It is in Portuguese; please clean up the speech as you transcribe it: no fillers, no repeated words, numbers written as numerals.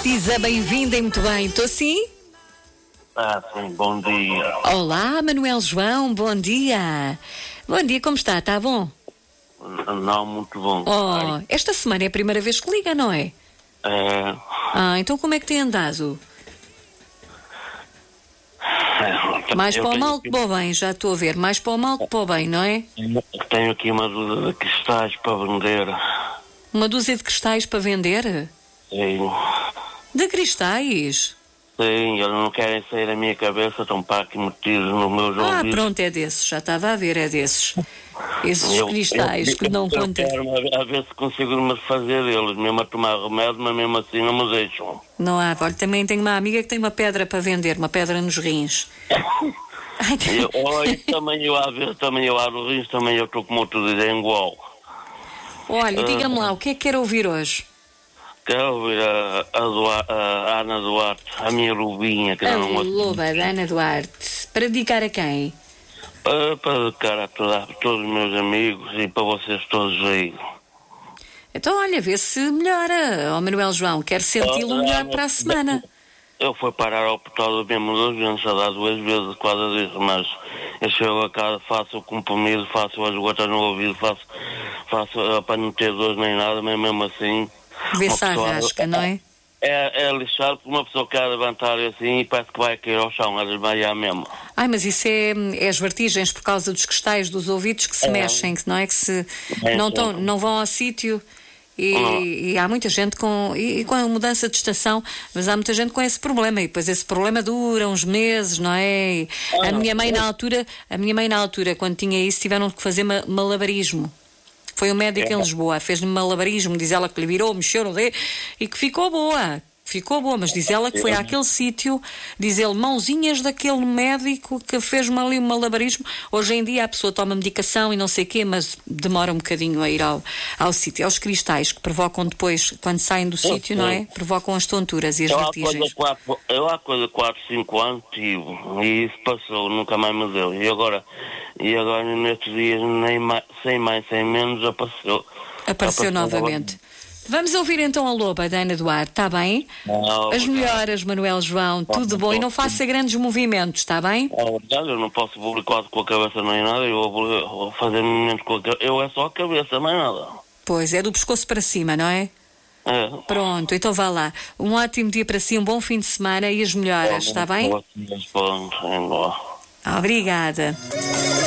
Isa, bem-vinda e muito bem. Estou sim? Sim, bom dia. Olá, Manuel João, bom dia. Bom dia, como está? Está bom? Não, muito bom. Oh, esta semana é a primeira vez que liga, não é? Então como é que tem andado? Mais para o mal que para o bem, já estou a ver. Mais para o mal que para o bem, não é? Tenho aqui uma dúvida de cristais para vender. Uma dúzia de cristais para vender? Sim. De cristais? Sim, eles não querem sair da minha cabeça, estão para aqui metidos nos meus ouvidos. Pronto, é desses. Já estava a ver, é desses. Esses cristais que não eu contam. quero a ver se consigo me fazer deles, mesmo a tomar remédio, mas mesmo assim não me deixam. Não há, olha, também tenho uma amiga que tem uma pedra para vender, uma pedra nos rins. Também eu abro rins, também eu estou como tu dizes, em igual. Olha, diga-me lá, o que é que quer ouvir hoje? Quero ouvir a Ana Duarte, a minha lobinha, que A não loba da Ana Duarte. Para dedicar a quem? para dedicar a todos os meus amigos e para vocês todos aí. Então, olha, vê se melhora. Ó Manuel João, quero senti-lo melhor para a semana. Eu fui parar ao hospital mesmo 2 vezes, a dar 2 vezes por causa disso, mas eu chego a casa, faço o comprimido, faço as gotas no ouvido, faço para não ter dor nem nada, mas mesmo assim... Vê se arrasca, não é? É lixado, porque uma pessoa quer levantar assim e parece que vai cair ao chão, a desmaiar mesmo. Mas isso é as vertigens por causa dos cristais dos ouvidos que se mexem, que não é que se não vão ao sítio. E há muita gente com a mudança de estação, mas há muita gente com esse problema, e depois esse problema dura uns meses, não é? A minha mãe na altura, quando tinha isso, tiveram que fazer malabarismo. Foi um médico em Lisboa, fez-lhe malabarismo, diz ela que lhe virou, mexeu no dedo e que ficou boa, mas diz ela que foi àquele sítio, diz ele, mãozinhas daquele médico que fez-me ali um malabarismo. Hoje em dia a pessoa toma medicação e não sei o quê, mas demora um bocadinho a ir ao sítio. É os cristais que provocam depois, quando saem do sítio, não é? Provocam as tonturas e as vertigens. Eu há coisa de 4, 5 anos tive, e isso passou, nunca mais me deu. E agora nestes dias, nem mais, sem mais, sem menos, Apareceu novamente. Vamos ouvir então a loba da Ana Duarte, está bem? As melhoras, Manuel João, tudo bom. E não faça grandes movimentos, está bem? Obrigado, eu não posso publicar com a cabeça nem nada, eu vou fazer movimentos com a cabeça. Eu é só a cabeça, mais nada. Pois, é do pescoço para cima, não é? É. Pronto, então vá lá. Um ótimo dia para si, um bom fim de semana e as melhoras, está bem? Obrigada. Obrigada.